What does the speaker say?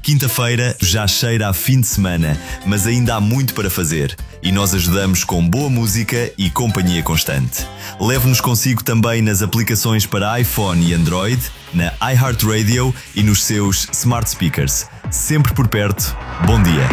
Quinta-feira já cheira a fim de semana, mas ainda há muito para fazer. E nós ajudamos com boa música e companhia constante. Leve-nos consigo também nas aplicações para iPhone e Android, na iHeartRadio e nos seus smart speakers. Sempre por perto. Bom dia.